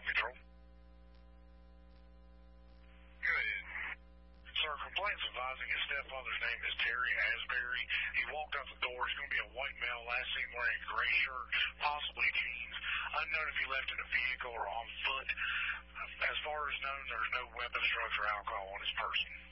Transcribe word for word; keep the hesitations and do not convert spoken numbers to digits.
Animal Control. Good. Sir, complaints advising his stepfather's name is Terry Asbury. He walked out the door. He's going to be a white male, last seen wearing a gray shirt, possibly jeans. Unknown if he left in a vehicle or on foot. As far as known, there's no weapons, drugs, or alcohol on his person.